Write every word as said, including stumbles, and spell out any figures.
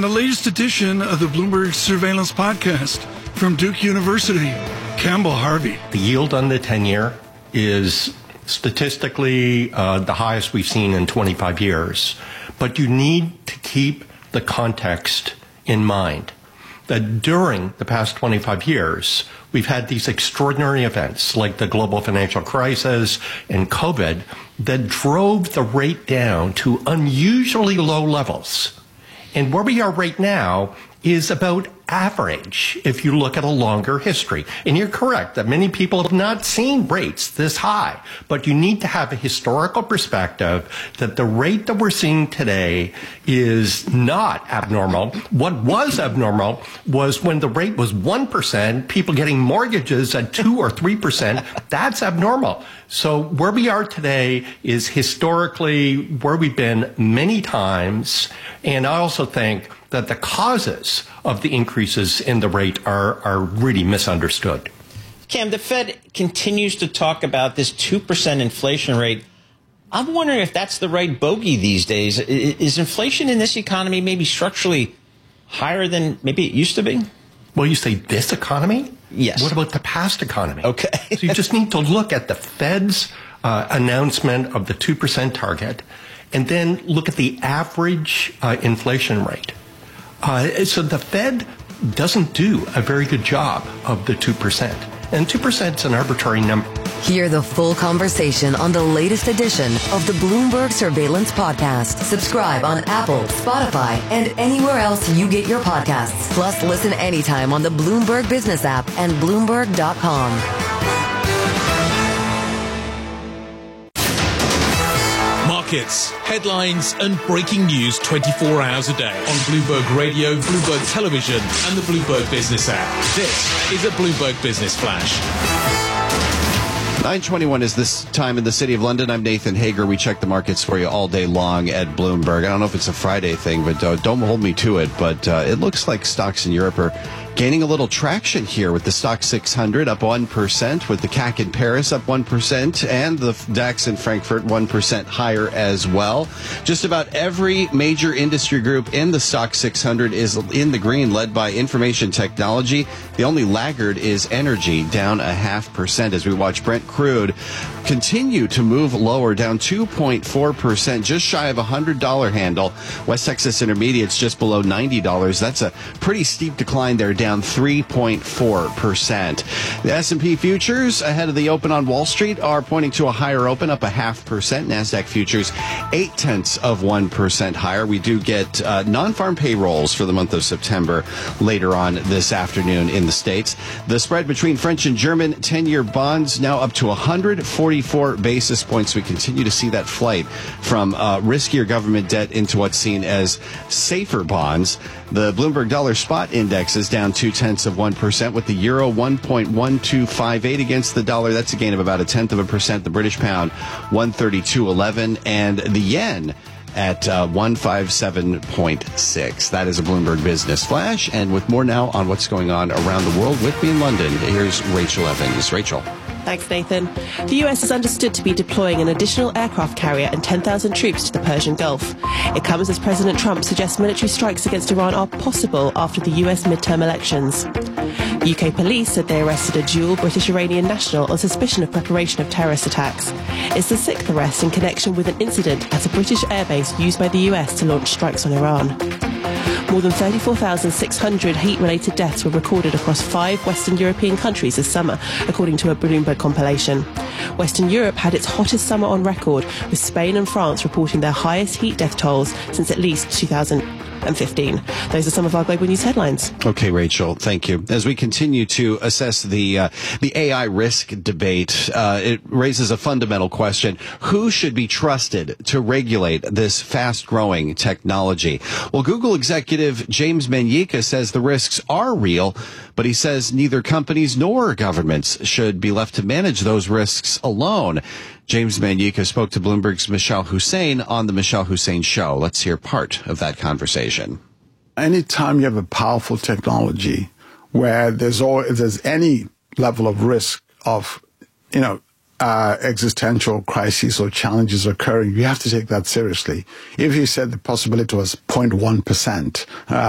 on the latest edition of the Bloomberg Surveillance Podcast from Duke University, Campbell Harvey. The yield on the ten-year is statistically uh, the highest we've seen in twenty-five years. But you need to keep the context in mind that during the past twenty-five years, we've had these extraordinary events like the global financial crisis and COVID that drove the rate down to unusually low levels. And where we are right now is about average if you look at a longer history. And you're correct that many people have not seen rates this high, but you need to have a historical perspective that the rate that we're seeing today is not abnormal. What was abnormal was when the rate was one percent, people getting mortgages at two or three percent. That's abnormal. So where we are today is historically where we've been many times. And I also think that the causes of the increases in the rate are, are really misunderstood. Cam, the Fed continues to talk about this two percent inflation rate. I'm wondering if that's the right bogey these days. Is inflation in this economy maybe structurally higher than maybe it used to be? Well, you say this economy? Yes. What about the past economy? Okay. So you just need to look at the Fed's uh, announcement of the two percent target and then look at the average uh, inflation rate. Uh, so the Fed doesn't do a very good job of the two percent. And two percent is an arbitrary number. Hear the full conversation on the latest edition of the Bloomberg Surveillance Podcast. Subscribe on Apple, Spotify, and anywhere else you get your podcasts. Plus, listen anytime on the Bloomberg Business app and Bloomberg dot com. Markets, headlines, and breaking news twenty-four hours a day on Bloomberg Radio, Bloomberg Television, and the Bloomberg Business app. This is a Bloomberg Business Flash. nine twenty-one is this time in the City of London. I'm Nathan Hager. We check the markets for you all day long at Bloomberg. I don't know if it's a Friday thing, but uh, don't hold me to it. But uh, it looks like stocks in Europe are gaining a little traction here with the Stock six hundred up one percent, with the C A C in Paris up one percent, and the DAX in Frankfurt one percent higher as well. Just about every major industry group in the Stock six hundred is in the green, led by information technology. The only laggard is energy, down a half percent as we watch Brent crude continue to move lower, down two point four percent, just shy of a one hundred dollars handle. West Texas Intermediate's just below ninety dollars. That's a pretty steep decline there, down three point four percent. The S and P futures ahead of the open on Wall Street are pointing to a higher open, up a half percent. NASDAQ futures eight tenths of one percent higher. We do get uh, non-farm payrolls for the month of September later on this afternoon in the States. The spread between French and German ten-year bonds now up to one hundred forty-four basis points. We continue to see that flight from uh, riskier government debt into what's seen as safer bonds. The Bloomberg Dollar Spot Index is down two-tenths of one percent, with the euro one point one two five eight against the dollar. That's a gain of about a tenth of a percent. The British pound one thirty-two eleven, and the yen at uh, one fifty-seven point six. That is a Bloomberg Business Flash. And with more now on what's going on around the world with me in London, here's Rachel Evans. Rachel. Thanks, Nathan. The U S is understood to be deploying an additional aircraft carrier and ten thousand troops to the Persian Gulf. It comes as President Trump suggests military strikes against Iran are possible after the U S midterm elections. U K police said they arrested a dual British-Iranian national on suspicion of preparation of terrorist attacks. It's the sixth arrest in connection with an incident at a British airbase used by the U S to launch strikes on Iran. More than thirty-four thousand six hundred heat-related deaths were recorded across five Western European countries this summer, according to a Bloomberg compilation. Western Europe had its hottest summer on record, with Spain and France reporting their highest heat death tolls since at least two thousand fifteen. Those are some of our global news headlines. Okay, Rachel, thank you. As we continue to assess the uh, the A I risk debate, uh, it raises a fundamental question. Who should be trusted to regulate this fast-growing technology? Well, Google executive James Manyika says the risks are real, but he says neither companies nor governments should be left to manage those risks alone. James Manyika spoke to Bloomberg's Michelle Hussein on the Michelle Hussein Show. Let's hear part of that conversation. Anytime you have a powerful technology where there's all, if there's any level of risk of, you know, uh, existential crises or challenges occurring, you have to take that seriously. If you said the possibility was zero point one percent, uh,